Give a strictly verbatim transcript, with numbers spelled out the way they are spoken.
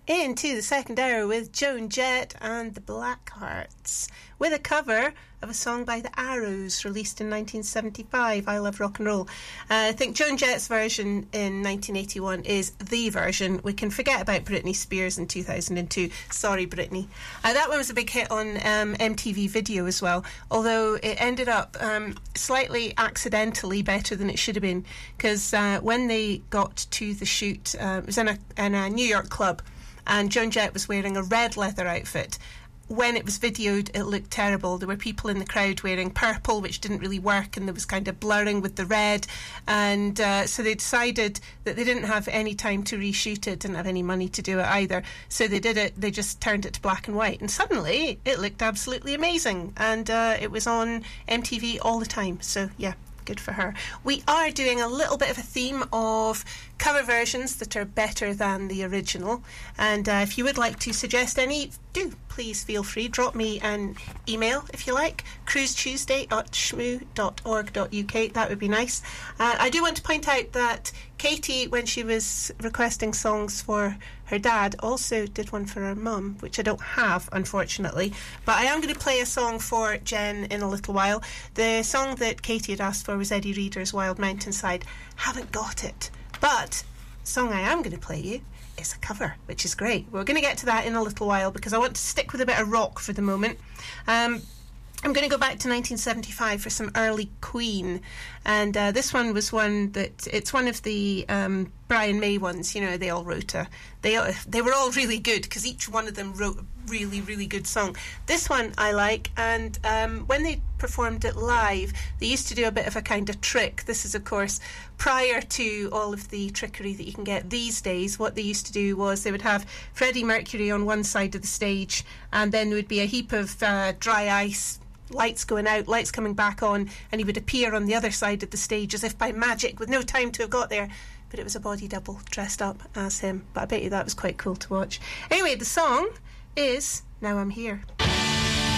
into the second hour with Joan Jett and the Blackhearts, with a cover of a song by the Arrows released in nineteen seventy-five, I Love Rock and Roll. Uh, I think Joan Jett's version in nineteen eighty-one is the version. We can forget about Britney Spears in two thousand two. Sorry, Britney. Uh, that one was a big hit on um, M T V Video as well, although it ended up um, slightly accidentally better than it should have been, because uh, when they got to the shoot, uh, it was in a, in a New York club, and Joan Jett was wearing a red leather outfit. When it was videoed, it looked terrible. There were people in the crowd wearing purple, which didn't really work, and there was kind of blurring with the red. And uh, so they decided that they didn't have any time to reshoot it, didn't have any money to do it either. So they did it, they just turned it to black and white. And suddenly, it looked absolutely amazing. And uh, it was on M T V all the time. So, yeah. Good for her. We are doing a little bit of a theme of cover versions that are better than the original, and uh, if you would like to suggest any, do please feel free. Drop me an email if you like, cruise tuesday at shmoo dot org dot uk. That would be nice. uh, I do want to point out that Katie, when she was requesting songs for her dad, also did one for her mum, which I don't have, unfortunately, but I am going to play a song for Jen in a little while. The song that Katie had asked for was Eddie Reader's Wild Mountainside. Haven't got it, but the song I am going to play you is a cover, which is great. We're going to get to that in a little while, because I want to stick with a bit of rock for the moment. um I'm going to go back to nineteen seventy-five for some early Queen, and uh, this one was one that, it's one of the um, Brian May ones. You know, they all wrote a, they they were all really good, because each one of them wrote a really, really good song. This one I like, and um, when they performed it live, they used to do a bit of a kind of trick. This is, of course, prior to all of the trickery that you can get these days. What they used to do was they would have Freddie Mercury on one side of the stage, and then there would be a heap of uh, dry ice, lights going out, lights coming back on, and he would appear on the other side of the stage as if by magic, with no time to have got there. But it was a body double dressed up as him. But I bet you that was quite cool to watch. Anyway, the song is Now I'm Here.